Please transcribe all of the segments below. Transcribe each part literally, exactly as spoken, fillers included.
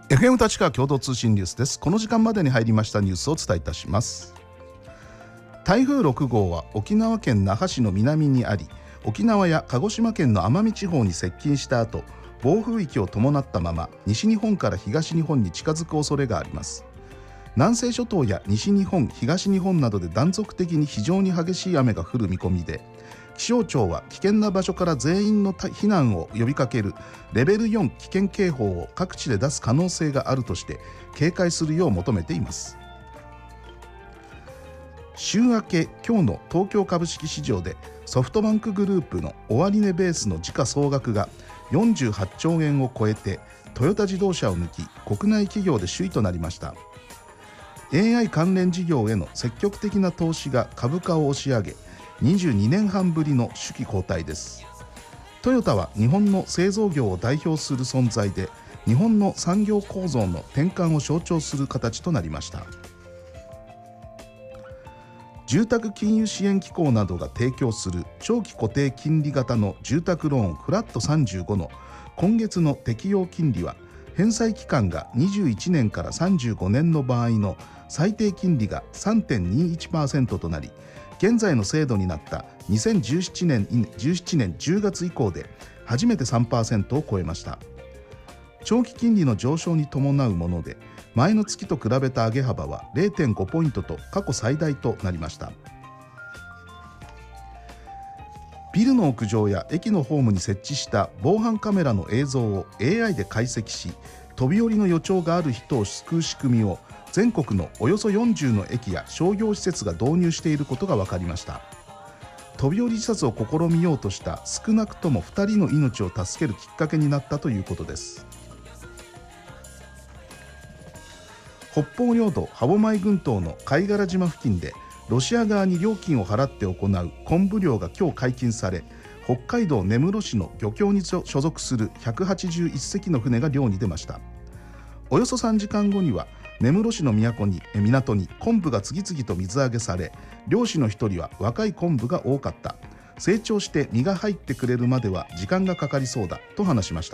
エフエム 立川共同通信ニュースです。この時間までに入りましたニュースをお伝えいたします。台風ろく号は沖縄県那覇市の南にあり、沖縄や鹿児島県の奄美地方に接近した後、暴風域を伴ったまま西日本から東日本に近づく恐れがあります。南西諸島や西日本、東日本などで断続的に非常に激しい雨が降る見込みで、気象庁は危険な場所から全員の避難を呼びかけるレベルよん危険警報を各地で出す可能性があるとして警戒するよう求めています。週明け今日の東京株式市場でソフトバンクグループの終値ベースの時価総額がよんじゅうはっちょうえんを超えてトヨタ自動車を抜き国内企業で首位となりました。 エーアイ 関連事業への積極的な投資が株価を押し上げ、にじゅうにねんはんぶりの主期交代です。トヨタは日本の製造業を代表する存在で、日本の産業構造の転換を象徴する形となりました。住宅金融支援機構などが提供する長期固定金利型の住宅ローンフラットさんじゅうごの今月の適用金利は、返済期間がにじゅういちねんからさんじゅうごねんの場合の最低金利が さんてんにいちパーセント となり、現在の制度になったにせんじゅうななねんじゅうがつ以降で初めて さんパーセント を超えました。長期金利の上昇に伴うもので、前の月と比べた上げ幅は れいてんご ポイントと過去最大となりました。ビルの屋上や駅のホームに設置した防犯カメラの映像を エーアイ で解析し、飛び降りの予兆がある人を救う仕組みを全国のおよそよんじゅうの駅や商業施設が導入していることが分かりました。飛び降り自殺を試みようとした少なくともふたりの命を助けるきっかけになったということです。北方領土歯舞群島の貝殻島付近でロシア側に料金を払って行う昆布漁が今日解禁され、北海道根室市の漁協に所属するひゃくはちじゅういっせきの船が漁に出ました。およそさんじかんごには根室市の都に港に昆布が次々と水揚げされ、漁師の一人は若い昆布が多かった、成長して身が入ってくれるまでは時間がかかりそうだと話しました。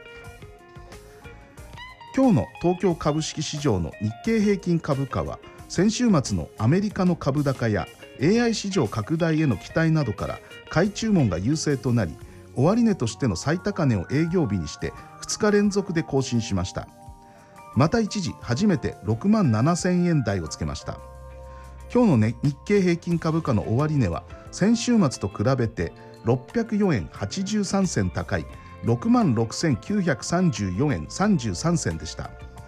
今日の東京株式市場の日経平均株価は、先週末のアメリカの株高や エーアイ 市場拡大への期待などから買い注文が優勢となり、終値としての最高値を営業日にしてふつか連続で更新しました。また一時初めてろくまんななせんえん台をつけました。今日の、ね、日経平均株価の終値は先週末と比べてろっぴゃくよえんはちじゅうさんせん高い ろくまんろくせんきゅうひゃくさんじゅうよえんさんじゅうさんせんでした。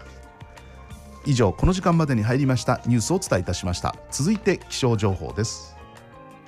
以上、この時間までに入りましたニュースをお伝えいたしました。続いて気象情報です。